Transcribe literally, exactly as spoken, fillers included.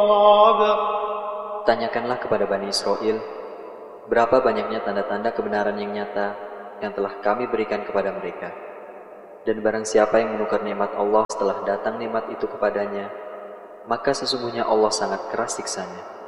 Tanyakanlah kepada Bani Israel, berapa banyaknya tanda-tanda kebenaran yang nyata yang telah kami berikan kepada mereka. Dan barang siapa yang menukar nikmat Allah setelah datang nikmat itu kepadanya, maka sesungguhnya Allah sangat keras siksanya.